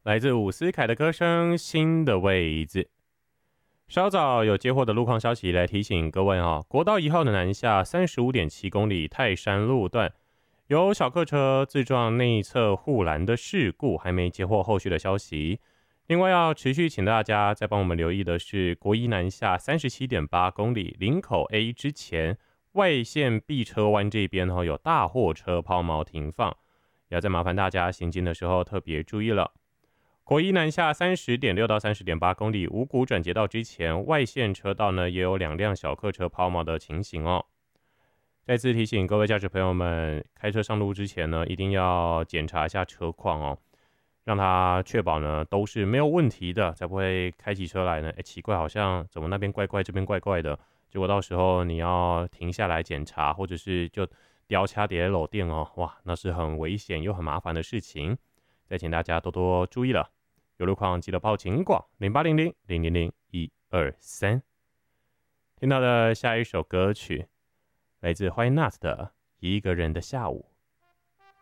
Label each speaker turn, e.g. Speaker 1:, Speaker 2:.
Speaker 1: 来自伍思凯的歌声《新的位置》。稍早有接获的路况消息来提醒各位国道1号的南下35.7公里泰山路段有小客车自撞内侧护栏的事故，还没接获后续的消息。另外要持续请大家再帮我们留意的是国一南下37.8公里林口 A 之前外线 B 车弯这边有大货车抛锚停放，要再麻烦大家行经的时候特别注意了。国一南下30.6到30.8公里五股转接道之前外线车道呢也有2辆小客车抛锚的情形哦。再次提醒各位驾驶朋友们，开车上路之前呢一定要检查一下车况哦，让他确保呢都是没有问题的，才不会开起车来呢奇怪，好像怎么那边怪怪这边怪怪的，结果到时候你要停下来检查，或者是就掉卡跌漏电哦，哇，那是很危险又很麻烦的事情，再请大家多多注意了。有路况记得报警广0800-000-123。听到的下一首歌曲来自 Why Not 的《一个人的下午》。